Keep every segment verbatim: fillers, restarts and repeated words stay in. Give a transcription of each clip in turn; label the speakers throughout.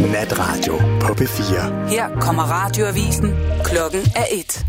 Speaker 1: Natradio på P fire.
Speaker 2: Her kommer radioavisen. Klokken er et.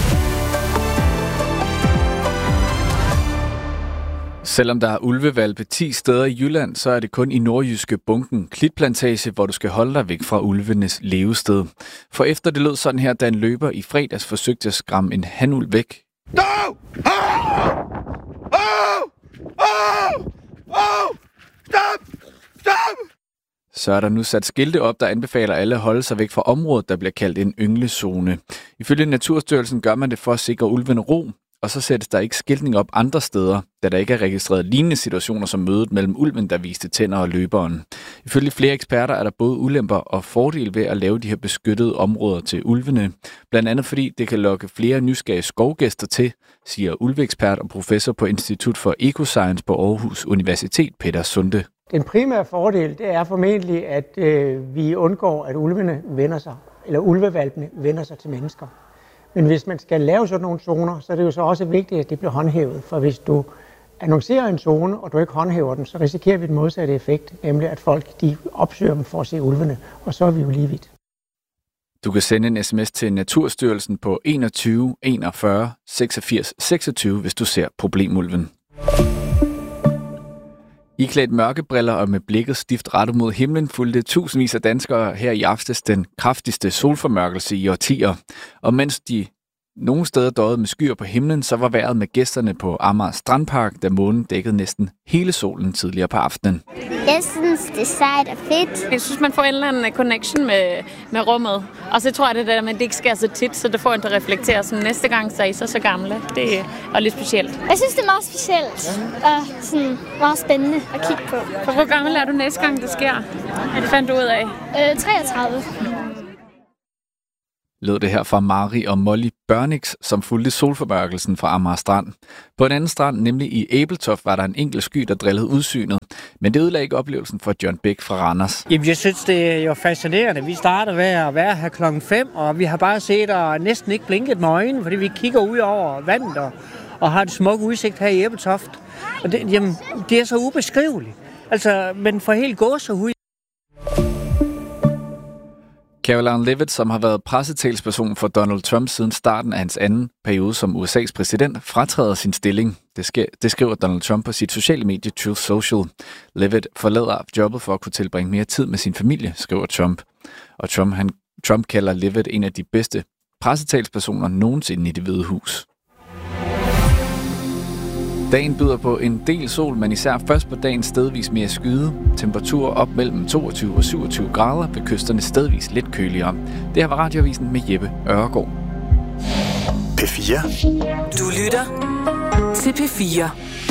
Speaker 3: Selvom der er ulvevalpe ti steder i Jylland, så er det kun i nordjyske Bunken Klitplantage, hvor du skal holde dig væk fra ulvenes levested. For efter det lød sådan her, da en løber i fredags forsøgte at skræmme en hanulv væk.
Speaker 4: No! Oh! Oh! Oh! Oh! Stop! Stop!
Speaker 3: Så er der nu sat skilte op, der anbefaler alle at holde sig væk fra området, der bliver kaldt en ynglezone. Ifølge Naturstyrelsen gør man det for at sikre ulvene ro, og så sættes der ikke skiltning op andre steder, da der ikke er registreret lignende situationer som mødet mellem ulven, der viste tænder, og løberen. Ifølge flere eksperter er der både ulemper og fordele ved at lave de her beskyttede områder til ulvene. Blandt andet fordi det kan lokke flere nysgerrige skovgæster til, siger ulveekspert og professor på Institut for Ecoscience på Aarhus Universitet, Peter Sunde.
Speaker 5: Den primære fordel, det er formentlig, at øh, vi undgår, at ulvene vender sig, eller ulvevalpene vender sig til mennesker. Men hvis man skal lave sådan nogle zoner, så er det jo så også vigtigt, at det bliver håndhævet. For hvis du annoncerer en zone, og du ikke håndhæver den, så risikerer vi den modsatte effekt, nemlig at folk de opsøger dem for at se ulvene, og så er vi jo lige vidt.
Speaker 3: Du kan sende en sms til Naturstyrelsen på enogtyve enogfyrre seksogfirs seksogtyve, hvis du ser problemulven. Iklædt mørkebriller og med blikket stift rettet mod himlen fulgte tusindvis af danskere her i aftes den kraftigste solformørkelse i årtier. Og mens de nogle steder døjede med skyer på himlen, så var vejret med gæsterne på Amager Strandpark, da månen dækkede næsten hele solen tidligere på aftenen.
Speaker 6: Jeg synes, det er sejt og fedt.
Speaker 7: Jeg synes, man får en eller anden connection med, med rummet. Og så tror jeg, det der, men det ikke sker så tit, så det får en til at reflektere, som næste gang, så er I så så gamle. Det er lidt specielt.
Speaker 6: Jeg synes, det er meget specielt og sådan meget spændende at kigge på.
Speaker 7: For hvor gammel er du næste gang, det sker? Er det fandt du ud af?
Speaker 6: Øh, treogtredive.
Speaker 3: Lød det her fra Mari og Molly Børnix, som fulgte solformørkelsen fra Amager Strand. På en anden strand, nemlig i Æbeltoft, var der en enkelt sky, der drillede udsynet. Men det ødelagde ikke oplevelsen for John Bæk fra Randers.
Speaker 8: Jamen, jeg synes, det er jo fascinerende. Vi starter ved at være her klokken fem, og vi har bare set og næsten ikke blinket med øjnene, fordi vi kigger ud over vandet og, og har en smuk udsigt her i Æbeltoft. Og det, jamen, det er så ubeskriveligt. Altså, men for helt gåsehud.
Speaker 3: Caroline Leavitt, som har været pressetalsperson for Donald Trump siden starten af hans anden periode som U S A's præsident, fratræder sin stilling. Det, sker, det skriver Donald Trump på sit sociale medie Truth Social. Leavitt forlader jobbet for at kunne tilbringe mere tid med sin familie, skriver Trump. Og Trump, han, Trump kalder Leavitt en af de bedste pressetalspersoner nogensinde i Det Hvide Hus. Dagen byder på en del sol, men især først på dagen stedvis mere skyde. Temperaturer op mellem toogtyve og syvogtyve grader, ved kysterne stedvis lidt køligere. Det her var Radioavisen med Jeppe Øregård.
Speaker 1: P fire.
Speaker 2: Du lytter til P fire.